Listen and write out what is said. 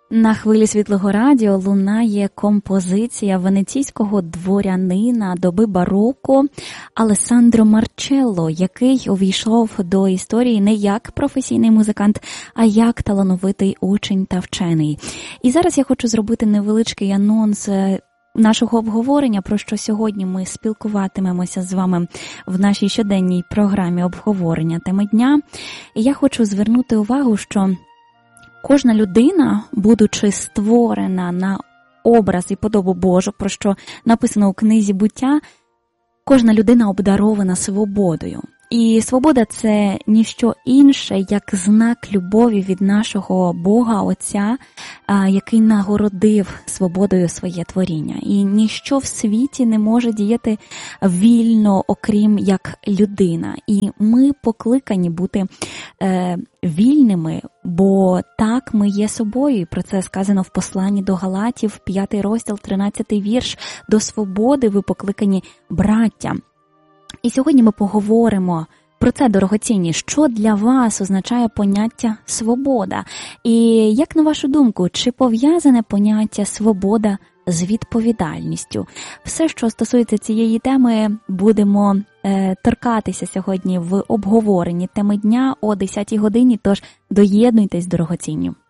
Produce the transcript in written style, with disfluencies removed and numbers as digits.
На хвилі Світлого Радіо лунає композиція венеційського дворянина доби бароко Алессандро Марчелло, який увійшов до історії не як професійний музикант, а як талановитий учень та вчений. І зараз я хочу зробити невеличкий анонс нашого обговорення, про що сьогодні ми спілкуватимемося з вами в нашій щоденній програмі обговорення теми дня. І я хочу звернути увагу, що кожна людина, будучи створена на образ і подобу Божу, про що написано у книзі «Буття», кожна людина обдарована свободою. І свобода – це ніщо інше, як знак любові від нашого Бога Отця, який нагородив свободою своє творіння. І ніщо в світі не може діяти вільно, окрім як людина. І ми покликані бути вільними, бо так ми є собою. І про це сказано в посланні до Галатів, 5 розділ, 13 вірш. До свободи ви покликані, браття. І сьогодні ми поговоримо про це, дорогоцінні, що для вас означає поняття «свобода». І як на вашу думку, чи пов'язане поняття «свобода» з відповідальністю? Все, що стосується цієї теми, будемо торкатися сьогодні в обговоренні теми дня о 10-й годині, тож доєднуйтесь, дорогоцінні.